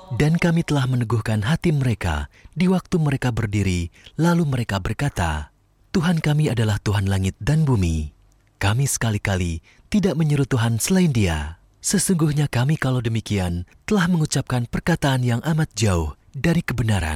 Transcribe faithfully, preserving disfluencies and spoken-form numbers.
Dan kami telah meneguhkan hati mereka di waktu mereka berdiri, lalu mereka berkata, Tuhan kami adalah Tuhan langit dan bumi. Kami sekali-kali tidak menyeru Tuhan selain Dia. Sesungguhnya kami kalau demikian telah mengucapkan perkataan yang amat jauh dari kebenaran.